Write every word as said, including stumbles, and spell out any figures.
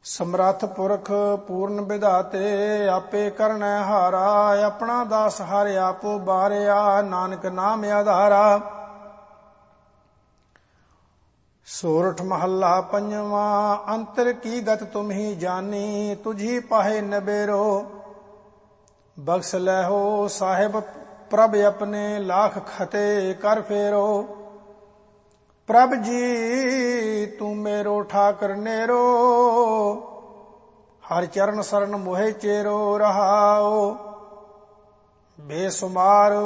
ਸਮਰੱਥ ਪੁਰਖ ਪੂਰਨ ਵਿਧਾਤੇ, ਆਪੇ ਕਰਨੈ ਹਾਰਾ। ਆਪਣਾ ਦਾਸ ਹਰਿ ਆਪੋ ਬਾਰਿਆ, ਨਾਨਕ ਨਾਮ ਆਧਾਰਾ। ਸੋਰਠ ਮਹੱਲਾ ਪੰਜਵਾਂ। ਅੰਤਰ ਕੀ ਗਤ ਤੁਮ ਹੀ ਜਾਨੀ, ਤੁਝੀ ਪਾਹੇ ਨਬੇਰੋ। ਬਖਸ਼ ਲੈਹੋ ਸਾਹਿਬ ਪ੍ਰਭ ਆਪਣੇ, ਲਾਖ ਖਤੇ ਕਰ ਫੇਰੋ। ਪ੍ਰਭ ਜੀ ਤੂੰ ਮੇਰੋ ਠਾਕਰ ਨੇਰੋ, ਹਰਿ ਚਰਨ ਸਰਨ ਮੋਹਿ ਚੇਰੋ। ਰਹਾਓ ਬੇਸੁਮਾਰ